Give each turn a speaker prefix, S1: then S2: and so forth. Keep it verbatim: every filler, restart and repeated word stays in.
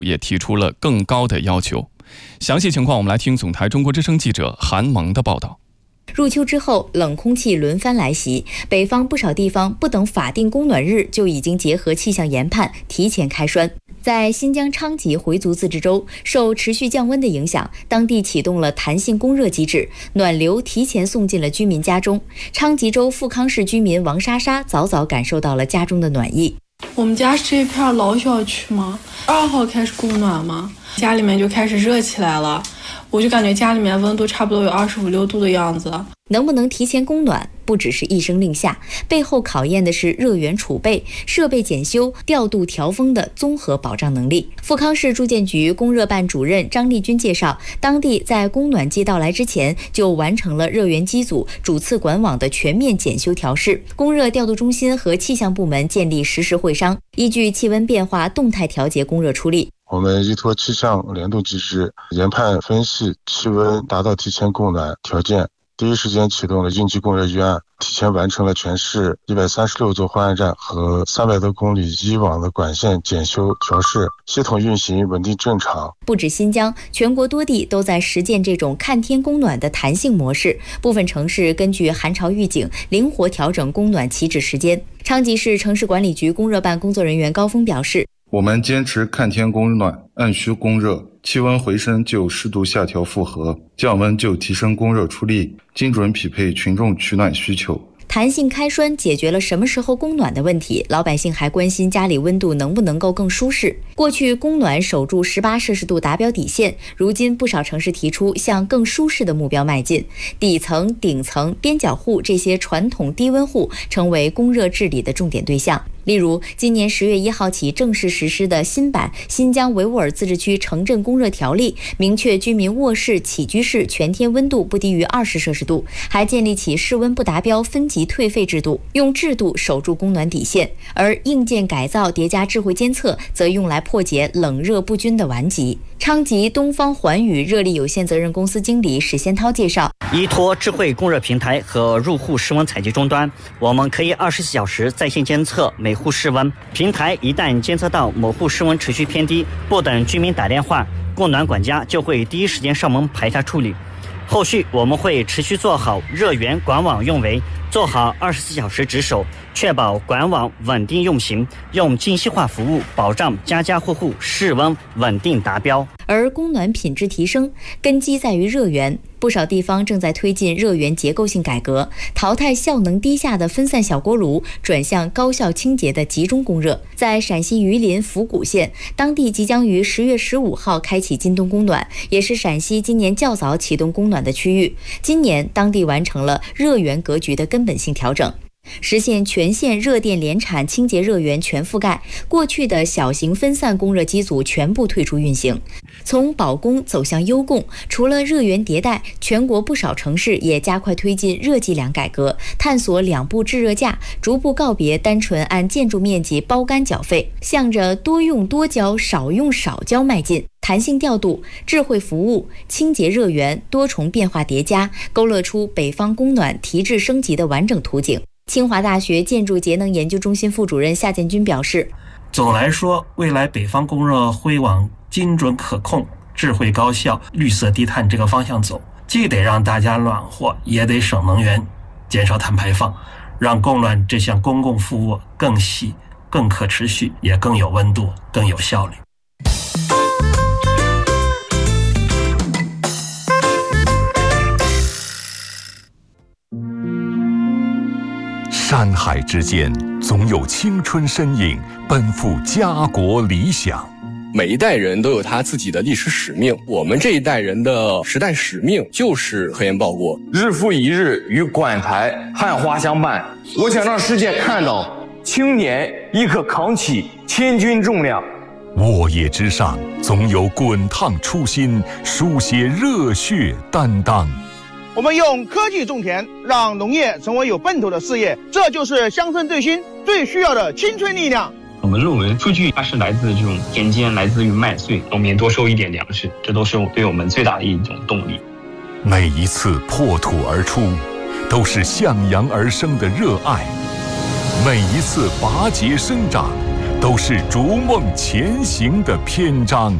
S1: 也提出了更高的要求。详细情况我们来听总台中国之声记者韩萌的报道。
S2: 入秋之后，冷空气轮番来袭，北方不少地方不等法定供暖日就已经结合气象研判提前开栓。在新疆昌吉回族自治州，受持续降温的影响，当地启动了弹性供热机制，暖流提前送进了居民家中。昌吉州富康市居民王莎莎早早感受到了家中的暖意。
S3: 我们家是一片老小区嘛，二号开始供暖嘛，家里面就开始热起来了，我就感觉家里面温度差不多有二十五六度的样子。
S2: 能不能提前供暖，不只是一声令下，背后考验的是热源储备、设备检修、调度调峰的综合保障能力。富康市住建局供热办主任张丽君介绍，当地在供暖季到来之前就完成了热源机组、主次管网的全面检修调试，供热调度中心和气象部门建立实时会商，依据气温变化动态调节供热出力。
S4: 我们依托气象联动机制，研判分析气温达到提前供暖条件，第一时间启动了应急供热预案，提前完成了全市一百三十六座换岸站和三百多公里一网的管线检修调试，系统运行稳定正常。
S2: 不止新疆，全国多地都在实践这种看天供暖的弹性模式，部分城市根据寒潮预警灵活调整供暖起止时间。昌吉市城市管理局供热办工作人员高峰表示，
S5: 我们坚持看天供暖，按需供热，气温回升就适度下调负荷，降温就提升供热出力，精准匹配群众取暖需求。
S2: 弹性开栓解决了什么时候供暖的问题，老百姓还关心家里温度能不能够更舒适。过去供暖守住十八摄氏度达标底线，如今不少城市提出向更舒适的目标迈进，底层、顶层、边角户这些传统低温户成为供热治理的重点对象。例如，今年十月一号起正式实施的新版《新疆维吾尔自治区城镇供热条例》，明确居民卧室、起居室全天温度不低于二十摄氏度，还建立起室温不达标分级退费制度，用制度守住供暖底线。而硬件改造叠加智慧监测，则用来破解冷热不均的顽疾。昌吉东方环宇热力有限责任公司经理史先涛介绍，
S6: 依托智慧供热平台和入户室温采集终端，我们可以二十四小时在线监测每户室温。平台一旦监测到某户室温持续偏低，不等居民打电话，供暖管家就会第一时间上门排查处理。后续我们会持续做好热源管网用维，做好二十四小时值守，确保管网稳定运行，用精细化服务保障家家户户室温稳定达标。
S2: 而供暖品质提升根基在于热源，不少地方正在推进热源结构性改革，淘汰效能低下的分散小锅炉，转向高效清洁的集中供热。在陕西榆林府谷县，当地即将于十月十五号开启今冬供暖，也是陕西今年较早启动供暖的区域。今年当地完成了热源格局的根本性调整，实现全县热电联产清洁热源全覆盖，过去的小型分散供热机组全部退出运行。从保供走向优供，除了热源迭代，全国不少城市也加快推进热计量改革，探索两步制热价，逐步告别单纯按建筑面积包干缴费，向着多用多交、少用少交迈进。弹性调度、智慧服务、清洁热源多重变化叠加，勾勒出北方供暖提质升级的完整图景。清华大学建筑节能研究中心副主任夏建军表示，
S7: 总来说，未来北方供热会往精准可控、智慧高效、绿色低碳这个方向走，既得让大家暖和，也得省能源，减少碳排放，让供暖这项公共服务更细、更可持续，也更有温度、更有效率。
S8: 山海之间，总有青春身影奔赴家国理想。
S9: 每一代人都有他自己的历史使命，我们这一代人的时代使命就是核烟报国。
S10: 日复一日与管台汉花相伴，我想让世界看到青年亦可扛起千钧重量。
S8: 沃野之上，总有滚烫初心，书写热血担当。
S11: 我们用科技种田，让农业成为有奔头的事业，这就是乡村振兴最需要的青春力量。
S12: 我们论文数据它是来自这种田间，来自于麦穗，农民多收一点粮食，这都是对我们最大的一种动力。
S8: 每一次破土而出，都是向阳而生的热爱；每一次拔节生长， 都是逐梦前行的篇章。